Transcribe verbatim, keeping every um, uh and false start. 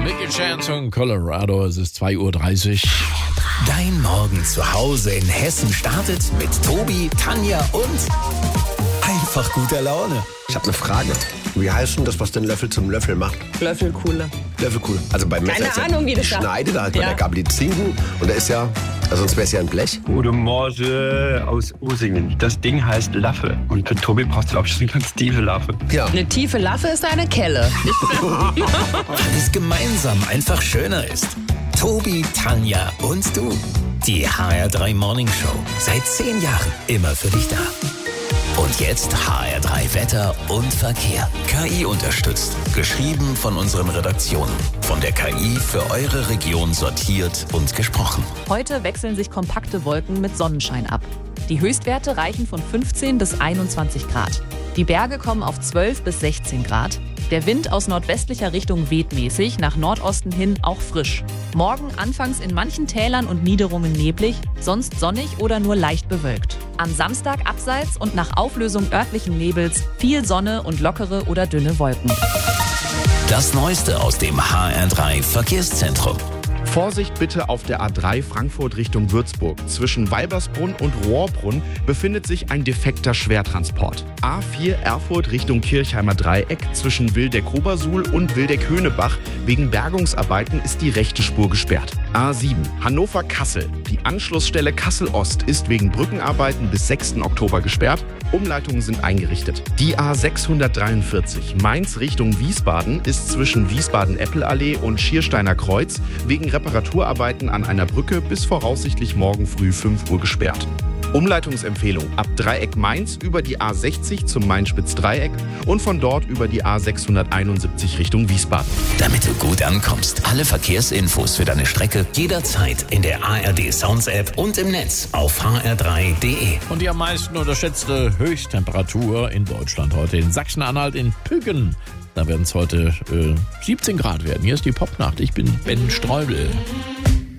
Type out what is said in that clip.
Mickey Chance von Colorado, es ist zwei Uhr dreißig. Dein Morgen zu Hause in Hessen startet mit Tobi, Tanja und einfach guter Laune. Ich habe eine Frage. Wie heißt denn das, was den Löffel zum Löffel macht? Löffelkuhle. Löffelkuhle. Also beim Messer Keine ist ja Ahnung, wie das Schneide, da hat man Ja. der Gabel die Zinken und da ist ja, also sonst wäre es ja ein Blech. Gute Morgen aus Usingen. Das Ding heißt Laffe. Und für Tobi brauchst du, glaube ich, eine ganz tiefe Laffe. Ja. Eine tiefe Laffe ist eine Kelle. Weil es gemeinsam einfach schöner ist. Tobi, Tanja und du. Die H R drei Morning Show. Seit zehn Jahren immer für dich da. Und jetzt H R drei Wetter und Verkehr. K I unterstützt. Geschrieben von unseren Redaktionen. Von der K I für eure Region sortiert und gesprochen. Heute wechseln sich kompakte Wolken mit Sonnenschein ab. Die Höchstwerte reichen von fünfzehn bis einundzwanzig Grad. Die Berge kommen auf zwölf bis sechzehn Grad. Der Wind aus nordwestlicher Richtung weht mäßig, nach Nordosten hin auch frisch. Morgen anfangs in manchen Tälern und Niederungen neblig, sonst sonnig oder nur leicht bewölkt. Am Samstag abseits und nach Auflösung örtlichen Nebels viel Sonne und lockere oder dünne Wolken. Das Neueste aus dem H R drei Verkehrszentrum. Vorsicht bitte auf der A drei Frankfurt Richtung Würzburg. Zwischen Weibersbrunn und Rohrbrunn befindet sich ein defekter Schwertransport. A vier Erfurt Richtung Kirchheimer Dreieck. Zwischen Wildeck-Obersuhl und Wildeck-Höhnebach wegen Bergungsarbeiten ist die rechte Spur gesperrt. A sieben Hannover-Kassel. Die Anschlussstelle Kassel-Ost ist wegen Brückenarbeiten bis sechsten Oktober gesperrt. Umleitungen sind eingerichtet. Die A sechshundertdreiundvierzig Mainz Richtung Wiesbaden ist zwischen Wiesbaden-Eppelallee und Schiersteiner Kreuz wegen Reparaturarbeiten an einer Brücke bis voraussichtlich morgen früh fünf Uhr gesperrt. Umleitungsempfehlung ab Dreieck Mainz über die A sechzig zum Main-Spitz-Dreieck und von dort über die A sechshunderteinundsiebzig Richtung Wiesbaden. Damit du gut ankommst. Alle Verkehrsinfos für deine Strecke jederzeit in der A R D Sounds App und im Netz auf h r drei punkt d e. Und die am meisten unterschätzte Höchsttemperatur in Deutschland heute in Sachsen-Anhalt in Püggen. Da werden es heute äh, siebzehn Grad werden. Hier ist die Popnacht. Ich bin Ben Streubel.